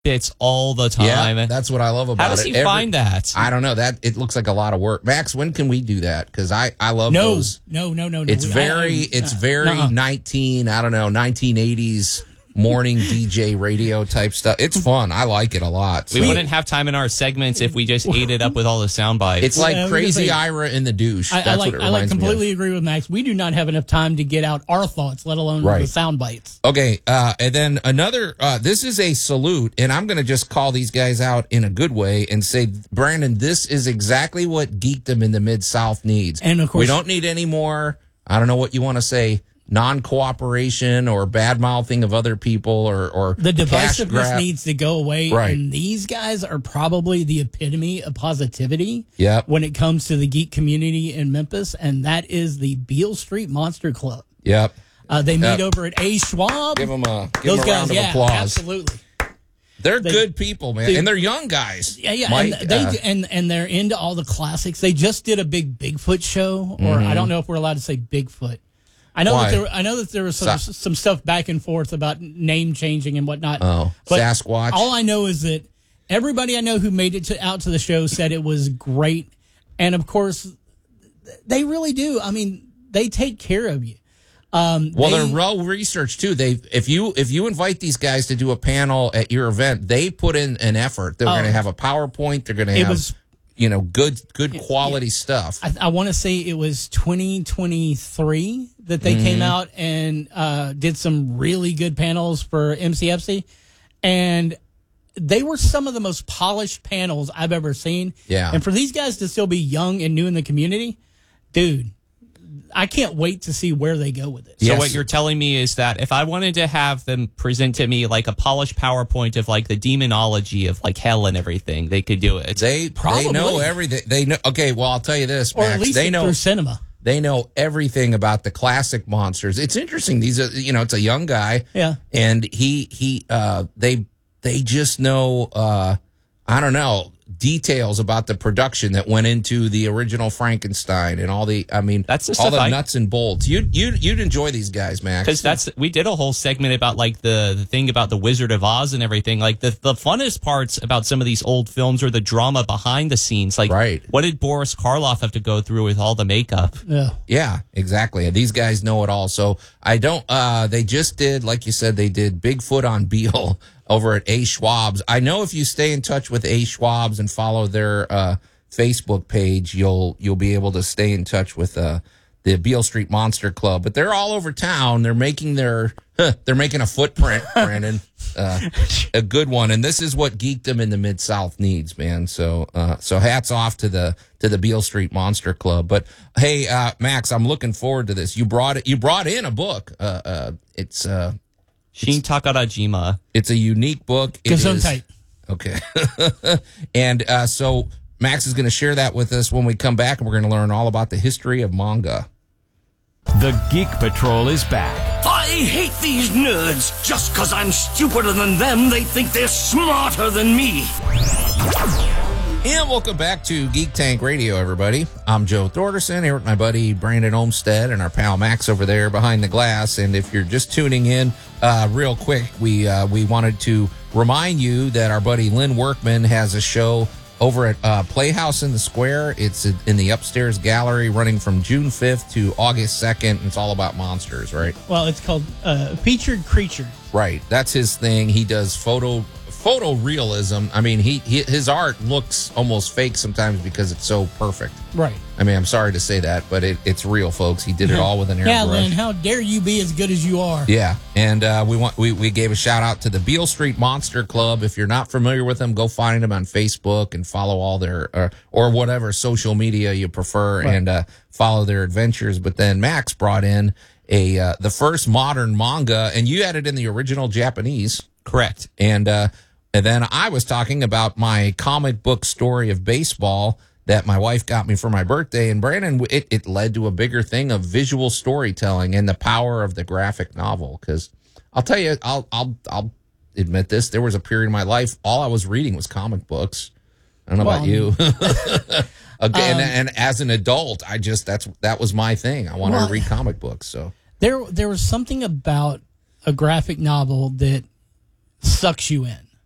bits all the time. Yeah, that's what I love about it. How does he find that? I don't know. That it looks like a lot of work. Max, when can we do that? Because I love those. No. It's very 1980s morning DJ radio type stuff. It's fun. I like it a lot. We wouldn't have time in our segments if we just ate it up with all the sound bites. It's like Crazy Ira in the douche. That's what it reminds me of. Completely agree with Max. We do not have enough time to get out our thoughts, let alone the sound bites. Okay, and then another, this is a salute, and I'm going to just call these guys out in a good way and say, Brandon, this is exactly what geekdom in the Mid-South needs. And of course, we don't need any more, I don't know what you want to say, non-cooperation or bad-mouthing of other people or the divisiveness needs to go away. Right. And these guys are probably the epitome of positivity Yep. when it comes to the geek community in Memphis, and that is the Beale Street Monster Club. Yep. They meet over at A. Schwab. Give them a Those guys, round of applause. Absolutely. They're good people, man, and they're young guys. Yeah, Mike, and they're into all the classics. They just did a big Bigfoot show, or I don't know if we're allowed to say Bigfoot. I know that there was some stuff back and forth about name changing and whatnot. Oh, but Sasquatch. All I know is that everybody I know who made it out to the show said it was great, and of course, they really do. I mean, they take care of you. They're well researched too. If you invite these guys to do a panel at your event, they put in an effort. They're going to have a PowerPoint. They're going to have good quality stuff. I want to say it was 2023 that they came out and did some really good panels for MCFC, and they were some of the most polished panels I've ever seen. Yeah. And for these guys to still be young and new in the community, dude, I can't wait to see where they go with it. So what you're telling me is that if I wanted to have them present to me like a polished PowerPoint of like the demonology of like hell and everything, they could do it. They know everything. They know. Okay, well, I'll tell you this, Max. Or at least they know through cinema. They know everything about the classic monsters. It's interesting. These are, it's a young guy. Yeah. And they just know, I don't know, details about the production that went into the original Frankenstein and all the, that's the all stuff the nuts and bolts. You'd enjoy these guys, Max. Because we did a whole segment about like the thing about the Wizard of Oz and everything. Like the funnest parts about some of these old films are the drama behind the scenes. Like, what did Boris Karloff have to go through with all the makeup? Yeah, exactly. These guys know it all. So they just did, like you said, they did Bigfoot on Beale over at A. Schwab's. I know if you stay in touch with A. Schwab's and follow their Facebook page, you'll be able to stay in touch with the Beale Street Monster Club. But they're all over town. They're making they're making a footprint, Brandon, a good one. And this is what geekdom in the Mid-South needs, man. So hats off to the Beale Street Monster Club. But hey, Max, I'm looking forward to this. You brought in a book. It's Shin Takarajima. It's a unique book. Gesundheit. Okay. And so Max is going to share that with us when we come back, and we're going to learn all about the history of manga. The Geek Patrol is back. I hate these nerds. Just because I'm stupider than them, they think they're smarter than me. And welcome back to Geek Tank Radio, everybody. I'm Joe Thorderson here with my buddy Brandon Olmsted and our pal Max over there behind the glass. And if you're just tuning in, real quick, we wanted to remind you that our buddy Lynn Workman has a show over at Playhouse in the Square. It's in the upstairs gallery, running from June 5th to August 2nd. And it's all about monsters, right? Well, it's called Featured Creature. Right. That's his thing. He does photorealism. I mean, his art looks almost fake sometimes because it's so perfect. Right. I mean, I'm sorry to say that, but it's real, folks. He did it all with an airbrush. Yeah, Lynn, how dare you be as good as you are? Yeah, and we gave a shout out to the Beale Street Monster Club. If you're not familiar with them, go find them on Facebook and follow all their or whatever social media you prefer, and follow their adventures. But then Max brought in the first modern manga, and you had it in the original Japanese. Correct. And then I was talking about my comic book story of baseball that my wife got me for my birthday. And Brandon, it led to a bigger thing of visual storytelling and the power of the graphic novel. Because I'll tell you, I'll admit this. There was a period in my life, all I was reading was comic books. I don't know about you. Again, and as an adult, that was my thing. I wanted to read comic books. So there was something about a graphic novel that sucks you in.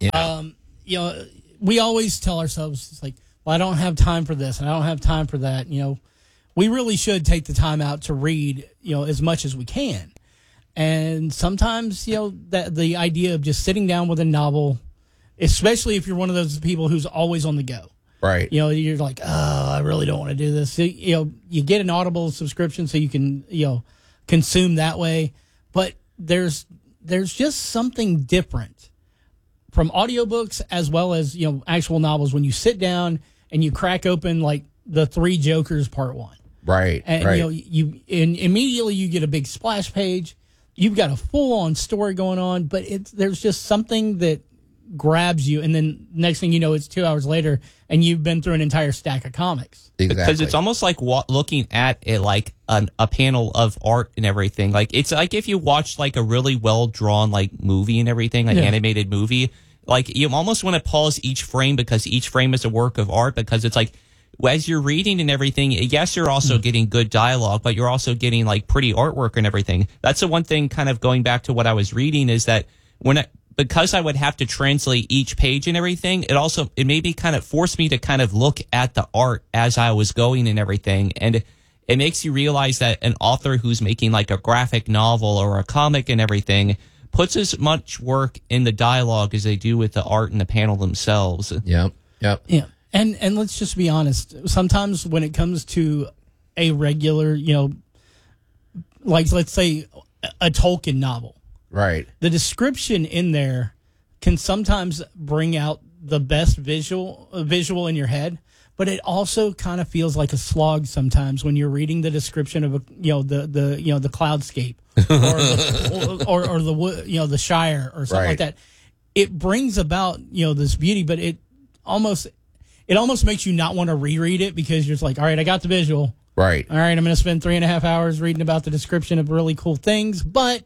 Yeah. You know, we always tell ourselves, it's like, well, I don't have time for this and I don't have time for that. You know, we really should take the time out to read, you know, as much as we can. And sometimes, you know, that the idea of just sitting down with a novel, especially if you're one of those people who's always on the go. Right. You know, you're like, oh, I really don't want to do this. So, you know, you get an Audible subscription so you can, you know, consume that way. But there's just something different from audiobooks as well as, you know, actual novels when you sit down and you crack open like the Three Jokers Part 1. Right. And, right. you know, immediately you get a big splash page. You've got a full-on story going on, but there's just something that grabs you, and then next thing you know, it's 2 hours later, and you've been through an entire stack of comics. Exactly. Because it's almost like looking at it like a panel of art and everything. Like it's like if you watch like a really well drawn like movie and everything, like animated movie. Like you almost want to pause each frame because each frame is a work of art. Because it's like as you're reading and everything, yes, you're also getting good dialogue, but you're also getting like pretty artwork and everything. That's the one thing. Kind of going back to what I was reading is that because I would have to translate each page and everything, it made me kind of force me to kind of look at the art as I was going and everything. And it makes you realize that an author who's making like a graphic novel or a comic and everything puts as much work in the dialogue as they do with the art and the panel themselves. Yep. Yeah. And let's just be honest. Sometimes when it comes to a regular, you know, like let's say a Tolkien novel, right, the description in there can sometimes bring out the best visual in your head, but it also kind of feels like a slog sometimes when you're reading the description of the cloudscape or the you know, the Shire or something like that. It brings about, you know, this beauty, but it almost makes you not want to reread it because you're just like, all right, I got the visual. Right. All right, I'm going to spend 3.5 hours reading about the description of really cool things, but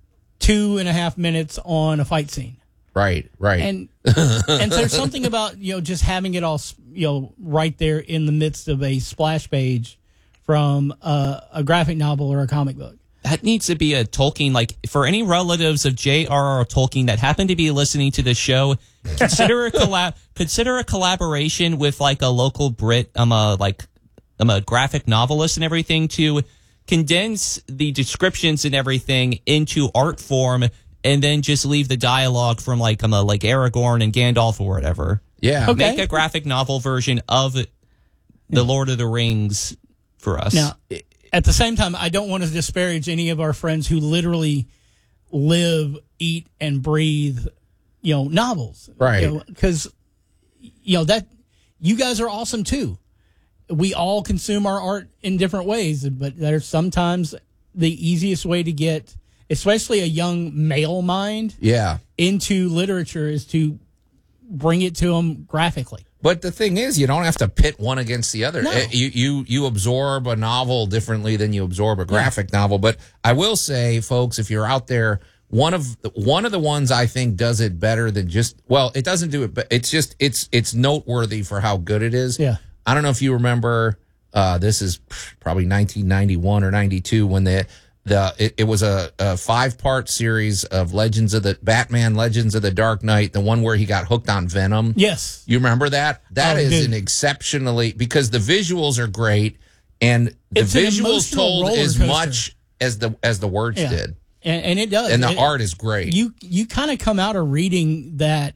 2.5 minutes on a fight scene. Right. And there's something about, you know, just having it all, you know, right there in the midst of a splash page from a graphic novel or a comic book. That needs to be a Tolkien, like for any relatives of J.R.R. Tolkien that happen to be listening to the show, consider a collaboration with like a local Brit. I'm a graphic novelist and everything, to condense the descriptions and everything into art form, and then just leave the dialogue from like Aragorn and Gandalf or whatever. Yeah. Okay. Make a graphic novel version of the Lord of the Rings for us. Now, at the same time, I don't want to disparage any of our friends who literally live, eat, and breathe, you know, novels. Right. Because, you know, that you guys are awesome too. We all consume our art in different ways, but there's sometimes the easiest way to get, especially a young male mind, into literature is to bring it to them graphically. But the thing is, you don't have to pit one against the other. No. You absorb a novel differently than you absorb a graphic novel. But I will say, folks, if you're out there, one of the ones I think does it better than it doesn't do it, but it's noteworthy for how good it is. Yeah. I don't know if you remember, this is probably 1991 or 92 when it was a 5-part series of Batman Legends of the Dark Knight, the one where he got hooked on Venom. Yes. You remember that? That is dude. an exceptionally, because the visuals are great and the It's an visuals emotional told roller as coaster. much as the words did. And it does. And the art is great. You kind of come out of reading that,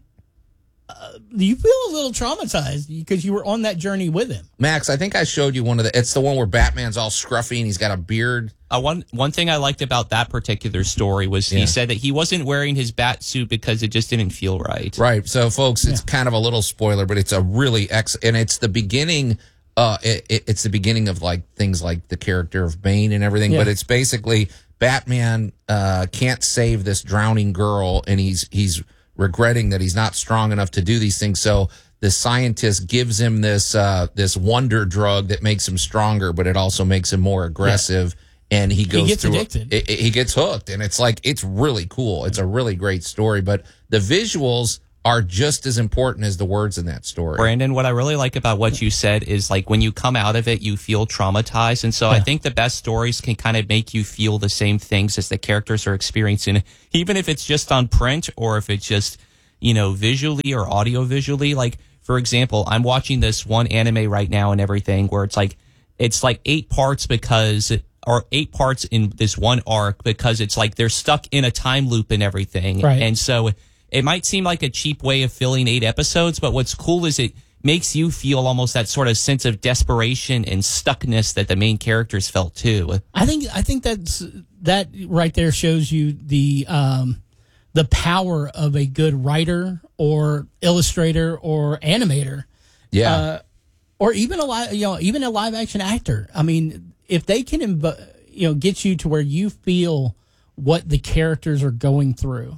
you feel a little traumatized because you were on that journey with him. Max, I think I showed you it's the one where Batman's all scruffy and he's got a beard. One thing I liked about that particular story was he said that he wasn't wearing his bat suit because it just didn't feel right. Right. So, folks, it's kind of a little spoiler, but it's a really and it's the beginning. It's the beginning of like things like the character of Bane and everything. But it's basically Batman can't save this drowning girl, and he's regretting that he's not strong enough to do these things. So the scientist gives him this wonder drug that makes him stronger, but it also makes him more aggressive. And he gets addicted. He gets hooked, and it's really cool. It's a really great story, but the visuals are just as important as the words in that story. Brandon, what I really like about what you said is like when you come out of it, you feel traumatized. And so I think the best stories can kind of make you feel the same things as the characters are experiencing, even if it's just on print or if it's just, visually or audio visually. Like, for example, I'm watching this one anime right now and everything where it's like 8 parts or 8 parts in this one arc because it's like they're stuck in a time loop and everything. Right. And so it might seem like a cheap way of filling 8 episodes, but what's cool is it makes you feel almost that sort of sense of desperation and stuckness that the main characters felt too. I think that right there shows you the power of a good writer or illustrator or animator. Yeah. Or even a live action actor. I mean, if they can get you to where you feel what the characters are going through.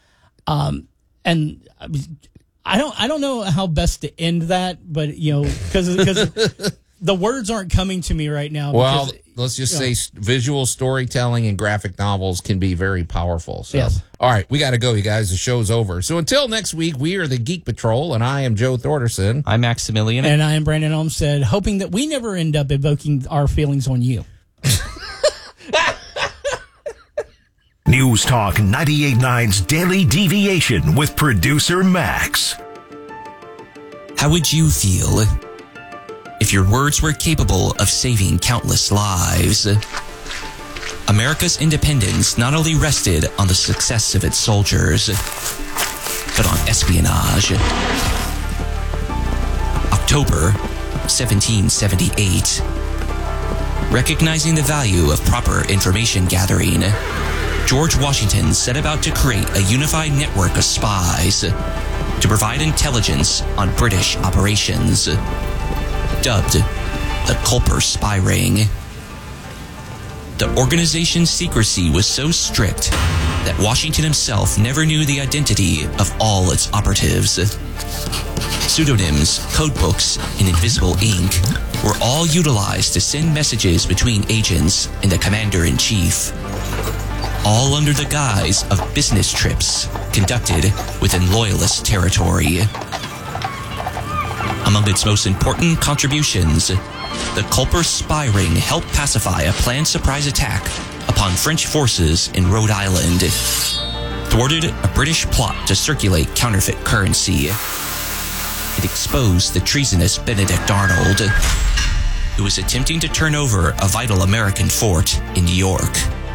And I don't know how best to end that, but because the words aren't coming to me right now. Well, because, let's just say visual storytelling and graphic novels can be very powerful. So, yes. All right, we got to go, you guys. The show's over. So until next week, we are the Geek Patrol, and I am Joe Thorderson. I'm Maximilian. And I am Brandon Olmstead, hoping that we never end up evoking our feelings on you. News Talk 98.9's Daily Deviation with producer Max. How would you feel if your words were capable of saving countless lives? America's independence not only rested on the success of its soldiers, but on espionage. October 1778. Recognizing the value of proper information gathering, George Washington set about to create a unified network of spies to provide intelligence on British operations, dubbed the Culper Spy Ring. The organization's secrecy was so strict that Washington himself never knew the identity of all its operatives. Pseudonyms, codebooks, and invisible ink were all utilized to send messages between agents and the commander-in-chief, all under the guise of business trips conducted within Loyalist territory. Among its most important contributions, the Culper Spy Ring helped pacify a planned surprise attack upon French forces in Rhode Island, thwarted a British plot to circulate counterfeit currency. It exposed the treasonous Benedict Arnold, who was attempting to turn over a vital American fort in New York.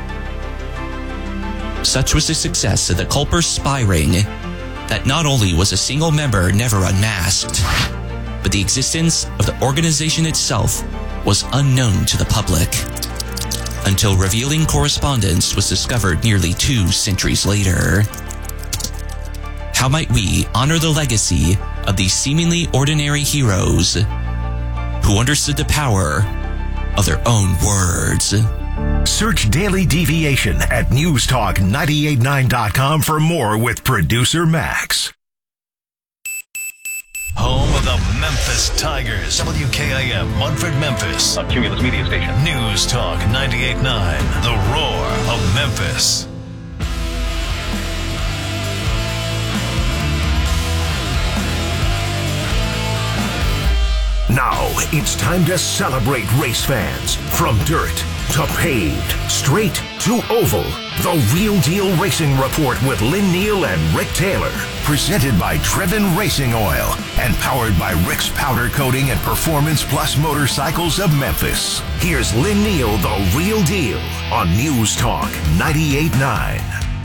Such was the success of the Culper Spy Ring that not only was a single member never unmasked, but the existence of the organization itself was unknown to the public, until revealing correspondence was discovered nearly 2 centuries later. How might we honor the legacy of these seemingly ordinary heroes who understood the power of their own words? Search Daily Deviation at newstalk989.com for more with producer Max. Home of the Memphis Tigers. WKIM, Munford, Memphis. A Cumulus Media Station. News Talk 98.9, the roar of Memphis. Now it's time to celebrate race fans. From dirt to paved, straight to oval. The Real Deal Racing Report with Lynn Neal and Rick Taylor. Presented by Driven Racing Oil and powered by Rick's Powder Coating and Performance Plus Motorcycles of Memphis. Here's Lynn Neal, The Real Deal on News Talk 98.9.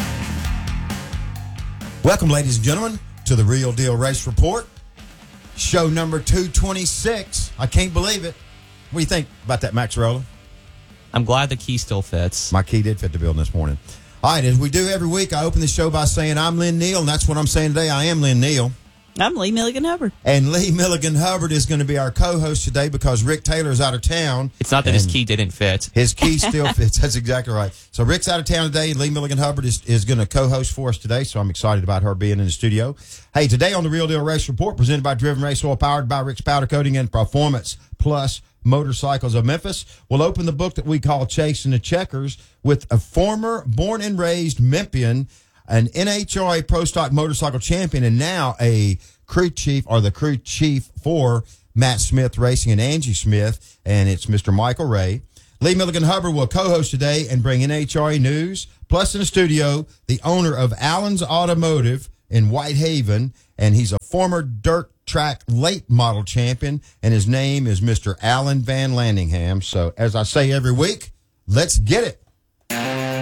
Welcome, ladies and gentlemen, to the Real Deal Race Report. Show number 226. I can't believe it. What do you think about that, Max Rolla? I'm glad the key still fits. My key did fit the building this morning. All right, as we do every week, I open the show by saying I'm Lynn Neal, and that's what I'm saying today. I am Lynn Neal. I'm Lee Milligan Hubbard. And Lee Milligan Hubbard is going to be our co-host today because Rick Taylor is out of town. It's not that his key didn't fit. His key still fits. That's exactly right. So Rick's out of town today, and Lee Milligan Hubbard is going to co-host for us today, so I'm excited about her being in the studio. Hey, today on the Real Deal Race Report, presented by Driven Race Oil, powered by Rick's Powder Coating and Performance Plus Motorcycles of Memphis, we'll open the book that we call Chasing the Checkers with a former born and raised Memphian, an NHRA Pro Stock Motorcycle Champion, and now a crew chief, or the crew chief for Matt Smith Racing and Angie Smith, and it's Mr. Michael Ray. Lee Milligan Hubbard will co-host today and bring NHRA news. Plus in the studio, the owner of Allen's Automotive, in Whitehaven, and he's a former dirt track late model champion, and his name is Mr. Alan Van Landingham. So, as I say every week, let's get it.